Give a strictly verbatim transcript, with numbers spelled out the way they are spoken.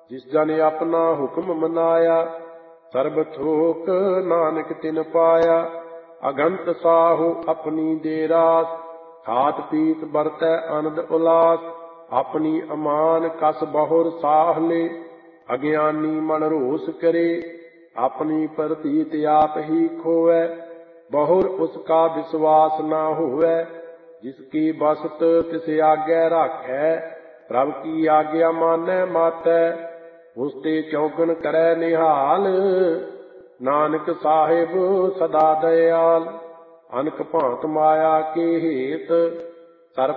जिस जन अपना हुक्म मनाया, सर्ब थोक नानक तिन पाया। अगंत साहु अपनी दे रास, खात पीत बरतै आनंद उलास। अपनी अमान कस बहुर साह ले, अज्ञानी मन रोस करे। अपनी प्रतीत आप ही खोवै, बहुर उसका विश्वास ना होवै। जिसकी बसत तिस आज्ञा राखै, प्रभ की आज्ञा मानै मातै। उस ते चौगन करै निहाल, नानक साहिब सदा दयाल। अनक भांत माया के हेत,